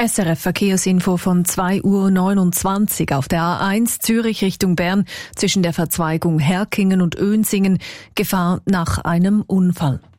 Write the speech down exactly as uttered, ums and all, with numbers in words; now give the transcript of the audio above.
S R F Verkehrsinfo von zwei Uhr neunundzwanzig auf der A eins Zürich Richtung Bern zwischen der Verzweigung Herkingen und Önsingen. Gefahr nach einem Unfall.